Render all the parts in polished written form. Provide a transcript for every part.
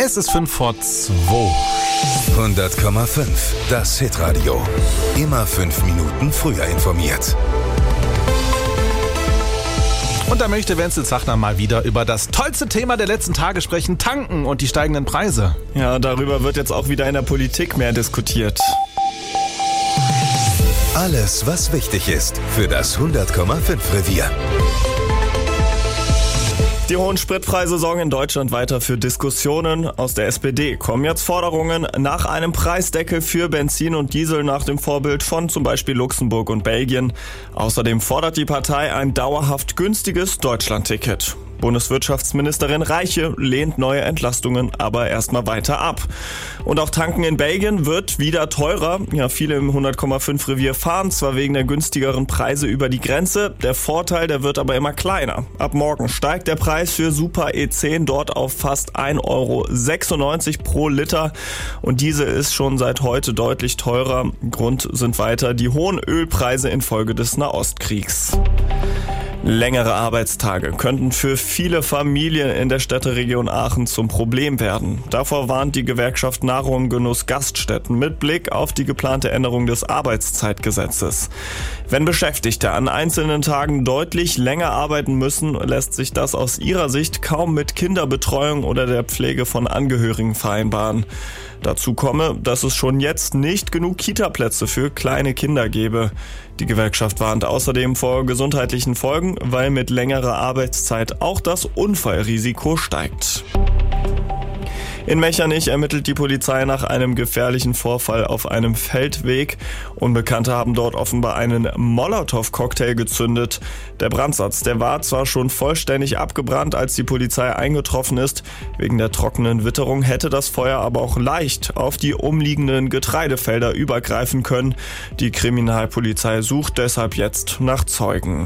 Es ist 5:02. 100,5. Das Hitradio. Immer 5 Minuten früher informiert. Und da möchte Wenzel Zachner mal wieder über das tollste Thema der letzten Tage sprechen: Tanken und die steigenden Preise. Ja, darüber wird jetzt auch wieder in der Politik mehr diskutiert. Alles, was wichtig ist für das 100,5 Revier. Die hohen Spritpreise sorgen in Deutschland weiter für Diskussionen. Aus der SPD kommen jetzt Forderungen nach einem Preisdeckel für Benzin und Diesel nach dem Vorbild von zum Beispiel Luxemburg und Belgien. Außerdem fordert die Partei ein dauerhaft günstiges Deutschlandticket. Bundeswirtschaftsministerin Reiche lehnt neue Entlastungen aber erstmal weiter ab. Und auch Tanken in Belgien wird wieder teurer. Ja, viele im 100,5 Revier fahren zwar wegen der günstigeren Preise über die Grenze. Der Vorteil, der wird aber immer kleiner. Ab morgen steigt der Preis für Super E10 dort auf fast 1,96 € pro Liter. Und diese ist schon seit heute deutlich teurer. Grund sind weiter die hohen Ölpreise infolge des Nahostkriegs. Längere Arbeitstage könnten für viele Familien in der Städteregion Aachen zum Problem werden. Davor warnt die Gewerkschaft Nahrung Genuss Gaststätten mit Blick auf die geplante Änderung des Arbeitszeitgesetzes. Wenn Beschäftigte an einzelnen Tagen deutlich länger arbeiten müssen, lässt sich das aus ihrer Sicht kaum mit Kinderbetreuung oder der Pflege von Angehörigen vereinbaren. Dazu komme, dass es schon jetzt nicht genug Kita-Plätze für kleine Kinder gäbe. Die Gewerkschaft warnt außerdem vor gesundheitlichen Folgen, weil mit längerer Arbeitszeit auch das Unfallrisiko steigt. In Mechernich ermittelt die Polizei nach einem gefährlichen Vorfall auf einem Feldweg. Unbekannte haben dort offenbar einen Molotow-Cocktail gezündet. Der Brandsatz, der war zwar schon vollständig abgebrannt, als die Polizei eingetroffen ist. Wegen der trockenen Witterung hätte das Feuer aber auch leicht auf die umliegenden Getreidefelder übergreifen können. Die Kriminalpolizei sucht deshalb jetzt nach Zeugen.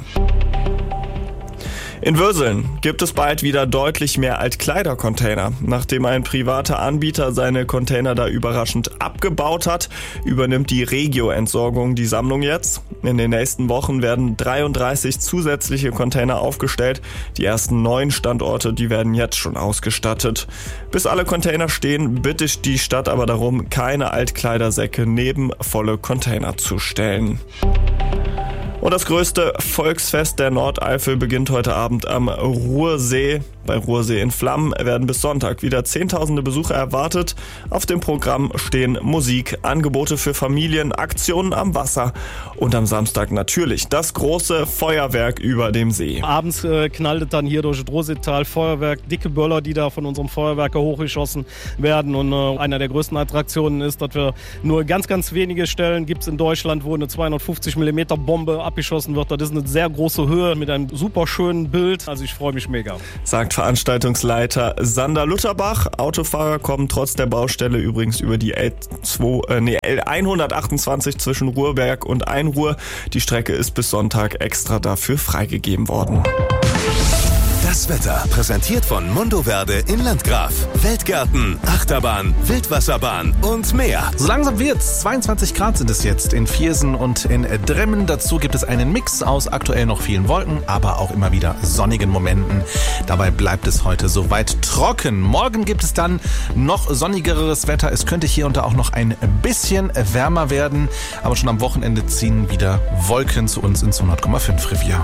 In Würseln gibt es bald wieder deutlich mehr Altkleidercontainer. Nachdem ein privater Anbieter seine Container da überraschend abgebaut hat, übernimmt die Regio-Entsorgung die Sammlung jetzt. In den nächsten Wochen werden 33 zusätzliche Container aufgestellt. Die ersten 9 Standorte, die werden jetzt schon ausgestattet. Bis alle Container stehen, bittet die Stadt aber darum, keine Altkleidersäcke neben volle Container zu stellen. Und das größte Volksfest der Nordeifel beginnt heute Abend am Ruhrsee. Bei Ruhrsee in Flammen werden bis Sonntag wieder Zehntausende Besucher erwartet. Auf dem Programm stehen Musik, Angebote für Familien, Aktionen am Wasser und am Samstag natürlich das große Feuerwerk über dem See. Abends knallt es dann hier durch das Rosetal Feuerwerk, dicke Böller, die da von unserem Feuerwerker hochgeschossen werden. Und einer der größten Attraktionen ist, dass wir nur ganz, ganz wenige Stellen gibt es in Deutschland, wo eine 250 mm Bombe abgeschossen wird. Das ist eine sehr große Höhe mit einem super schönen Bild. Also ich freue mich mega. Sagt Veranstaltungsleiter Sander Lutterbach. Autofahrer kommen trotz der Baustelle übrigens über die L128 zwischen Ruhrberg und Einruhr. Die Strecke ist bis Sonntag extra dafür freigegeben worden. Das Wetter präsentiert von Mondoverde in Landgraf. Weltgärten, Achterbahn, Wildwasserbahn und mehr. So langsam wird's. 22 Grad sind es jetzt in Viersen und in Dremmen. Dazu gibt es einen Mix aus aktuell noch vielen Wolken, aber auch immer wieder sonnigen Momenten. Dabei bleibt es heute soweit trocken. Morgen gibt es dann noch sonnigeres Wetter. Es könnte hier und da auch noch ein bisschen wärmer werden. Aber schon am Wochenende ziehen wieder Wolken zu uns ins 100,5 Revier.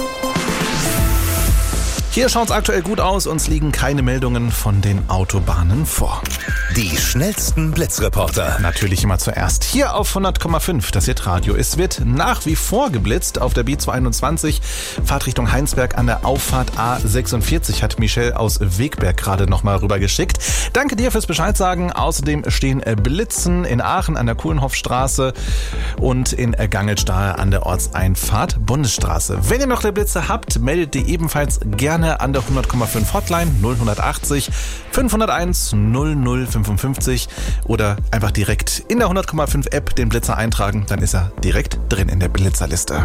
Hier schaut's aktuell gut aus, uns liegen keine Meldungen von den Autobahnen vor. Die schnellsten Blitzreporter. Natürlich immer zuerst hier auf 100,5, das Hitradio. Es wird nach wie vor geblitzt auf der B221, Fahrtrichtung Heinsberg an der Auffahrt A46, hat Michelle aus Wegberg gerade nochmal rübergeschickt. Danke dir fürs Bescheid sagen. Außerdem stehen Blitzen in Aachen an der Kuhlenhoffstraße und in Gangelstahl an der Ortseinfahrt Bundesstraße. Wenn ihr noch der Blitze habt, meldet ihr ebenfalls gerne an der 100,5 Hotline 0180 501 0055 oder einfach direkt in der 100,5 App den Blitzer eintragen, dann ist er direkt drin in der Blitzerliste.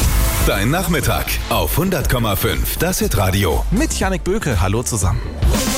Dein Nachmittag auf 100,5, das Hitradio. Mit Jannik Böke, hallo zusammen.